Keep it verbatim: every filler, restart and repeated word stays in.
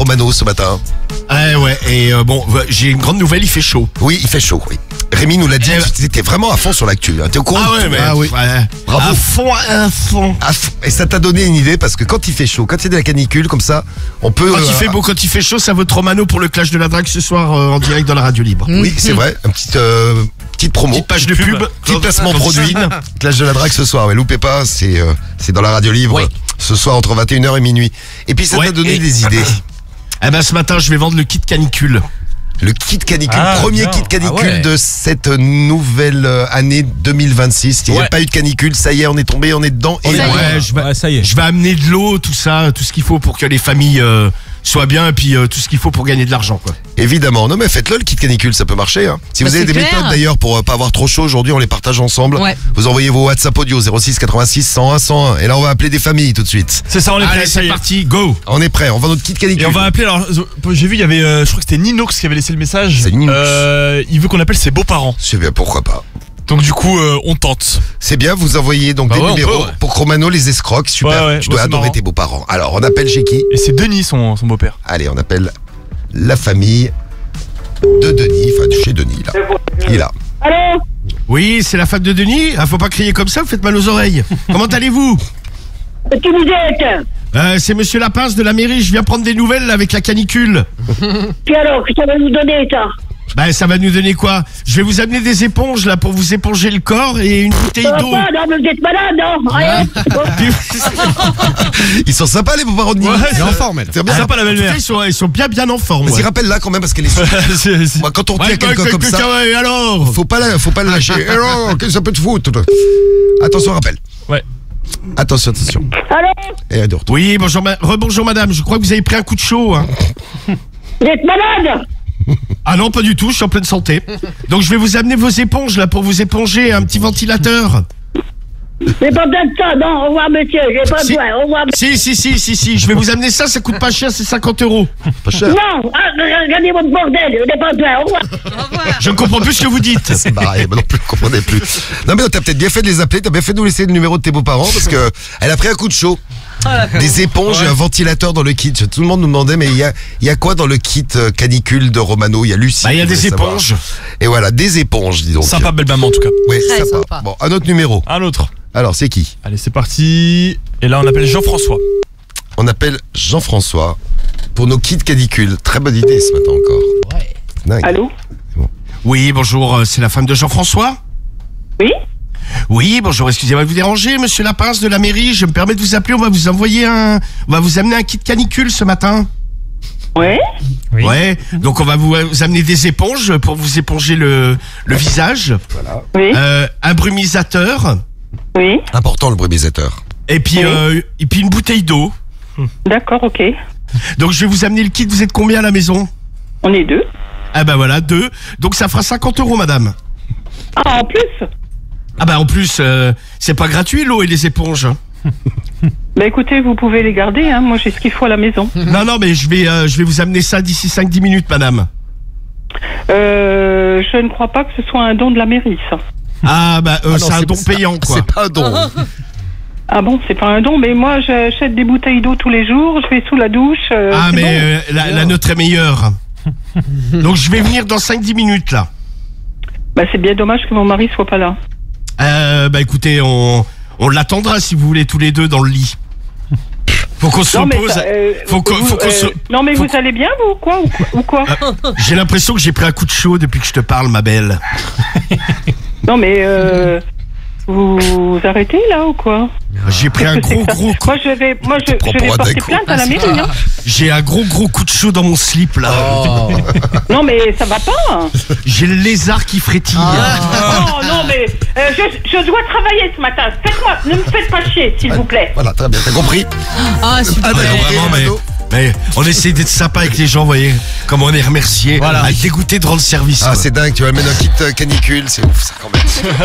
Romano ce matin. Ah ouais, et euh, bon, j'ai une grande nouvelle, il fait chaud. Oui, il fait chaud, oui. Rémi nous l'a dit, Eh, c'était vraiment à fond sur l'actu. Hein. T'es au courant? Ah ouais, mais Ah oui. ouais. Bravo. À fond, à fond. À fond. Et ça t'a donné une idée parce que quand il fait chaud, quand il y a de la canicule comme ça, on peut. Quand euh, il fait beau, quand il fait chaud, ça vote Romano pour le clash de la drague ce soir euh, en direct dans la radio libre. Oui, c'est vrai. Un petit, euh, petite promo. Petite page de pub. Petit placement produit. Clash de la drague ce soir. Mais loupez pas, c'est euh, c'est dans la radio libre. Oui. Ce soir entre vingt et une heures et minuit. Et puis ça Ouais, t'a donné et- des idées. Eh ben ce matin, je vais vendre le kit canicule. Le kit canicule, Ah, premier bien. kit canicule Ah ouais. de cette nouvelle euh, année deux mille vingt-six. Il n'y a Ouais. pas eu de canicule, ça y est, on est tombé, on est dedans. Et Ouais, voilà. je vais, Ouais, ça y est. je vais amener de l'eau, tout ça, tout ce qu'il faut pour que les familles euh, soient bien, et puis euh, tout ce qu'il faut pour gagner de l'argent, quoi. Évidemment, non mais faites-le le kit canicule, ça peut marcher. Hein. Si Bah, vous avez c'est des clair. méthodes d'ailleurs pour euh, pas avoir trop chaud aujourd'hui, on les partage ensemble. Ouais. Vous envoyez vos WhatsApp audio zéro six quatre-vingt-six cent un cent un. Et là on va appeler des familles tout de suite. C'est ça, on est Allez, prêt, ça c'est y est. parti, go. On est prêt, on va notre kit canicule. Et on va appeler, alors, j'ai vu, il y avait, euh, je crois que c'était Ninox qui avait laissé le message. C'est Ninox. Euh, il veut qu'on appelle ses beaux-parents. C'est bien, pourquoi pas. Donc du coup, euh, on tente. C'est bien, vous envoyez donc Bah des ouais, on numéros peut, ouais. pour que Romano les escroque. Super, Ouais, ouais, tu ouais, dois c'est adorer marrant. tes beaux-parents. Alors on appelle chez qui? Et c'est Denis, son, son beau-père. Allez, on appelle la famille de Denis, enfin chez Denis là. Il est là. Allô? Oui, c'est la femme de Denis. Ah, faut pas crier comme ça, vous faites mal aux oreilles. Comment allez-vous? Qui vous êtes? euh, C'est Monsieur Lapince de la mairie. Je viens prendre des nouvelles là, avec la canicule. Puis alors, que ça va nous donner, ça? Ben, ça va nous donner quoi? Je vais vous amener des éponges là pour vous éponger le corps et une bouteille Ça va d'eau. pas? Non, mais vous êtes malade, non? Rien? Ils sont sympas les beaux-parents de Denis. Ouais, C'est c'est en en forme elle. C'est bien. Sympa la En tout belle-mère. cas, ils sont, ils sont bien bien en forme. Vas-y, ouais. rappelle-la quand même parce qu'elle est C'est- c'est- Moi, quand on retient Ouais, quelqu'un ouais, comme que- ça, que- ouais, alors. faut pas, la- faut pas le lâcher. Eh non, qu'est-ce que ça peut te foutre? Attention, rappel. Ouais. Attention, attention. Allô? Et de retour. Oui, bonjour, ma- rebonjour madame. Je crois que vous avez pris un coup de chaud. Hein. Vous êtes malade? Ah non, pas du tout. Je suis en pleine santé. Donc je vais vous amener vos éponges là pour vous éponger un petit ventilateur. J'ai pas besoin de ça, non. Au revoir, monsieur. J'ai pas Si. besoin. Au revoir. Si, si, si, si, si. Je vais vous amener ça. Ça coûte pas cher. C'est cinquante euros. Pas cher. Non, ah, regardez votre bordel. J'ai pas besoin. Au revoir. Je ne comprends plus ce que vous dites. C'est barré, moi non plus, je comprenais plus. Non mais t'as peut-être bien fait de les appeler, t'as bien fait de nous laisser le numéro de tes beaux-parents parce que elle a pris un coup de chaud. Des éponges et un ventilateur dans le kit. Tout le monde nous demandait mais il y a, il y a quoi dans le kit euh, canicule de Romano? Il y a Lucie. Bah, il y a qui des voulait savoir. éponges. Et voilà, des éponges, dis donc. Sympa belle maman en tout cas. Oui, Très sympa. sympa. Bon, un autre numéro. Un autre. Alors, c'est qui? Allez, c'est parti. Et là, on appelle Jean-François. On appelle Jean-François pour nos kits canicules. Très bonne idée ce matin encore. Ouais. Dingue. Allô? Oui, bonjour. euh, C'est la femme de Jean-François. Oui? Oui, bonjour. Excusez-moi de vous déranger, Monsieur Lapince de la mairie. Je me permets de vous appeler. On va vous envoyer un, on va vous amener un kit canicule ce matin. Ouais? Ouais. Donc on va vous, vous amener des éponges pour vous éponger le, le visage, Oui? euh, un brumisateur Oui? Important le brumisateur. et puis Oui. euh, et puis une bouteille d'eau. D'accord, ok. Donc je vais vous amener le kit. Vous êtes combien à la maison? On est deux. Ah bah voilà, deux. Donc ça fera cinquante euros, madame. Ah, en plus? Ah bah en plus, euh, c'est pas gratuit l'eau et les éponges. Bah écoutez, vous pouvez les garder, hein. Moi, j'ai ce qu'il faut à la maison. Non non, mais je vais euh, je vais vous amener ça d'ici cinq dix minutes, madame. Euh, je ne crois pas que ce soit un don de la mairie, ça. Ah bah euh, Ah non, c'est un don ça- payant quoi. C'est pas un don. Ah bon, c'est pas un don, mais moi, j'achète des bouteilles d'eau tous les jours, je vais sous la douche. euh, Ah c'est mais bon. euh, la, la nôtre est meilleure. Donc je vais venir dans cinq dix minutes là. Bah c'est bien dommage que mon mari soit pas là. Euh, bah écoutez, on, on l'attendra si vous voulez tous les deux dans le lit. Faut qu'on se Non mais, repose. ça, euh, Faut qu'on- vous- faut qu'on euh, se- non mais faut vous qu'on- allez bien vous quoi ou quoi, ou quoi J'ai l'impression que j'ai pris un coup de chaud depuis que je te parle, ma belle. Non mais euh, vous, vous arrêtez là ou quoi? J'ai pris un Qu'est-ce que gros c'est que ça gros coup. Moi je vais, moi je, prends je pour vais un porter dingue. plainte à la mairie. Hein. J'ai un gros gros coup de chaud dans mon slip là. Oh. Non mais ça va pas. J'ai le lézard qui frétille. Non non mais euh, je, je dois travailler ce matin. Faites-moi, ne me faites pas chier s'il vous plaît. Voilà, très bien, t'as compris? Ah, super. Ah, t'as Ouais, compris, vraiment, mais, Romano mais on essaie d'être sympa avec les gens, vous voyez. Comme on est remercié. Voilà. À dégoûter de rendre service. Ah, quoi. c'est dingue, tu vas mettre un kit euh, canicule, c'est ouf ça quand même.